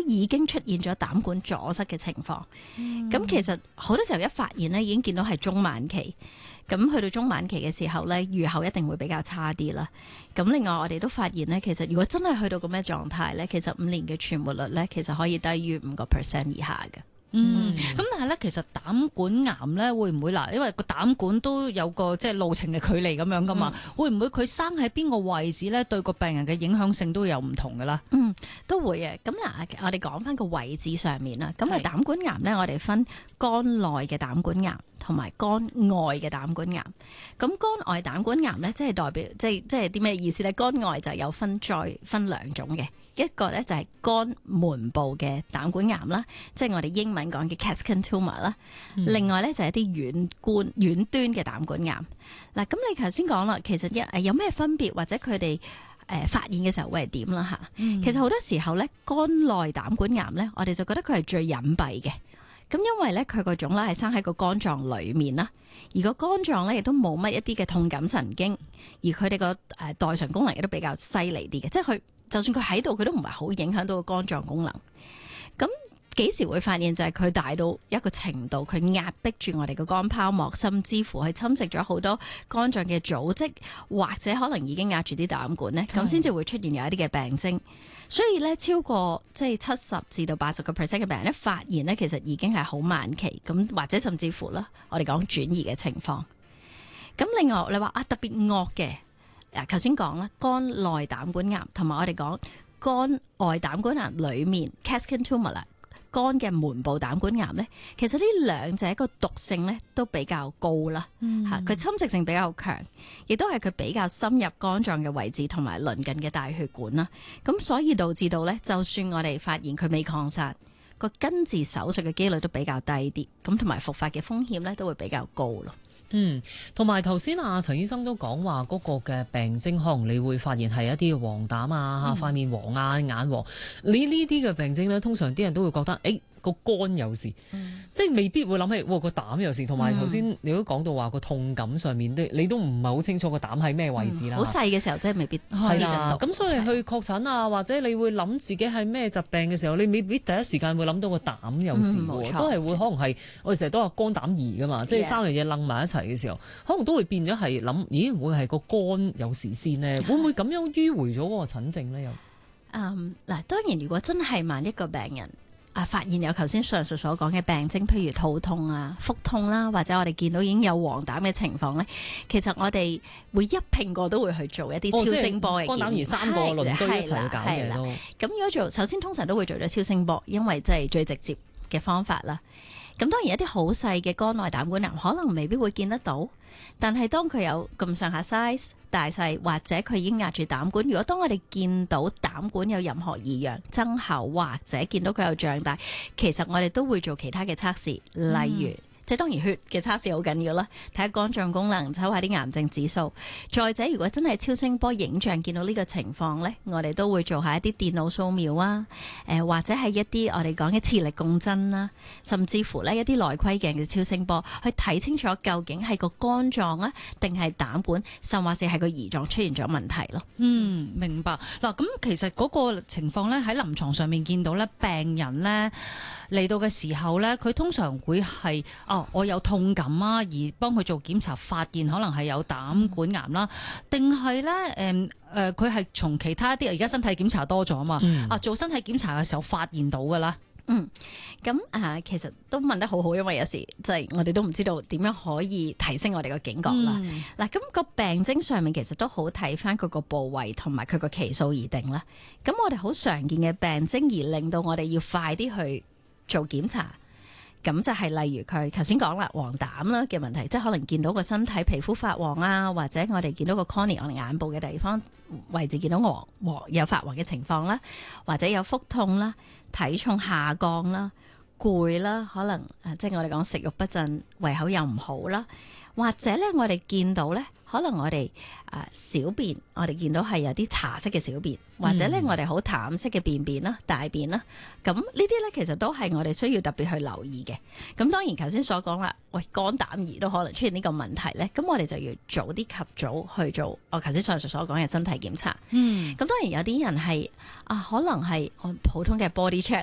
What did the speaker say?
已經出現咗膽管阻塞嘅情況。咁其實好多時候一發現咧，已經見到係中晚期。咁去到中晚期嘅時候咧，預後一定會比較差啲啦。咁另外我哋都發現咧，其實如果真係去到咁嘅狀態咧，其實5年嘅存活率咧，其實可以低於5% 以下嘅。 咁但係咧，其實膽管癌咧會唔會嗱？因為個膽管都有個即係路程嘅距離咁樣噶嘛，會唔會佢生喺邊個位置咧，對個病人嘅影響性都有唔同噶啦？ 都會嘅。咁嗱，我哋講翻個位置上面啦。咁個膽管癌咧，我哋分肝內嘅膽管癌同埋肝外嘅膽管癌。咁肝外膽管癌咧，即係代表即係啲咩意思咧？肝外就有再分兩種嘅。一個咧就係肝門部嘅膽管癌啦，即係我哋英文講嘅 Cascade tumor 啦。另外咧就係一啲遠端嘅膽管癌。嗱，咁你頭先講啦，其實有咩分別或者佢哋發現嘅時候會係點啦嚇？其實好多時候咧，肝內膽管癌咧，我哋就覺得佢係最隱蔽嘅。咁因為咧佢個種咧係生喺個肝臟裏面啦，而個肝臟咧亦都冇乜一啲嘅痛感神經，而佢哋個代償功能亦都比較犀利啲嘅，即係佢。就算佢喺度，佢都唔係好影響到個肝臟功能。咁幾時會發現就係佢大到一個程度，佢壓迫住我哋個肝泡膜，甚至乎係侵蝕咗好多肝臟嘅組織，或者可能已經壓住啲膽管呢，咁先至會出現有一啲嘅病徵。所以咧，超過即係70%至到80%嘅病人一發現呢，其實已經係好晚期，咁或者甚至乎啦，我哋講轉移嘅情況。咁另外你話特別惡嘅。頭先講啦，肝內膽管癌同埋我哋講肝外膽管癌裏面 Cascade tumor 啦，肝嘅門部膽管癌咧，其實呢兩者個毒性咧都比較高啦，佢侵蝕性比較強，亦都係佢比較深入肝臟嘅位置同埋鄰近嘅大血管啦，咁所以導致到咧，就算我哋發現佢未擴散，個根治手術嘅機率都比較低啲，咁同埋復發嘅風險咧都會比較高咯。 同埋頭先陳醫生都講話嗰個嘅病徵，可能你會發現係一啲黃疸啊、塊面黃啊、眼黃，你呢啲嘅病徵咧，通常啲人都會覺得，個肝有事，即係未必會諗起，個膽有事。同埋頭先你都講到話個痛感上面，你都唔係好清楚個膽喺咩位置啦。 好細嘅時候真係未必知得到。 咁所以去確診啊，或者你會諗自己係咩疾病嘅時候，你未必第一時間會諗到個膽有事喎，都係會可能係我哋成日都話肝膽胰噶嘛，即係三樣嘢楞埋一齊嘅時候，可能都會變咗係諗，咦會係個肝有事先呢？會唔會咁樣迂迴咗嗰個診症呢？又嗱，當然如果真係萬一個病人發現有頭先上述所講嘅病徵，譬如肚痛啊、腹痛啦，或者我哋見到已經有黃疸嘅情況咧，其實我哋會一併過都會去做一啲超聲波嘅檢驗。 肝膽胰3個鄰居一齊去搞嘅都。 咁如果首先通常都會做咗超聲波，因為即係最直接嘅方法啦。咁當然一啲好細嘅肝內膽管癌可能未必會見得到，但係當佢有咁上下 size 大細，或者佢已經壓住膽管，如果當我哋見到膽管有任何異樣、增厚，或者見到佢有脹大，其實我哋都會做其他嘅測試，例如即係當然血嘅測試好緊要啦，睇下肝臟功能，抽下啲癌症指數。再者，如果真係超聲波影像見到呢個情況呢，我哋都會做下一啲電腦掃描啊，或者係一啲我哋講嘅磁力共振啦，甚至乎呢一啲內窺鏡嘅超聲波，去睇清楚究竟係個肝臟啊，定係膽管，甚或是係個胰臟出現咗問題咯。 明白。嗱，咁其實嗰個情況呢，喺臨床上面見到呢，病人呢嚟到嘅時候呢，佢通常會係我有痛感啊，而幫佢做檢查，發現可能係有膽管癌啦，定係咧佢係從其他啲而家身體檢查多咗嘛？做身體檢查嘅時候發現到㗎啦。 咁其實都問得好好，因為有時即係我哋都唔知道點樣可以提升我哋個警覺啦。嗱，咁個病徵上面其實都好睇翻佢個部位同埋佢個期數而定啦。咁我哋好常見嘅病徵而令到我哋要快啲去做檢查。咁就係例如佢頭先講啦，黃疸啦嘅問題，即係可能見到個身體皮膚發黃啊，或者我哋見到個 cornea 我哋眼部嘅地方位置見到黃有發黃嘅情況啦，或者有腹痛啦、體重下降啦、攰啦，可能即係我哋講食慾不振、胃口又唔好啦，或者咧我哋見到咧，可能我哋小便，我哋見到係有啲茶色嘅小便，或者咧我哋好淡色嘅便便啦、大便啦，咁呢啲咧其實都係我哋需要特別去留意嘅。咁當然頭先所講啦，喂，肝膽胰都可能出現呢個問題咧，咁我哋就要早啲及早去做我頭先上述所講嘅身體檢查。咁當然有啲人係可能係普通嘅 body check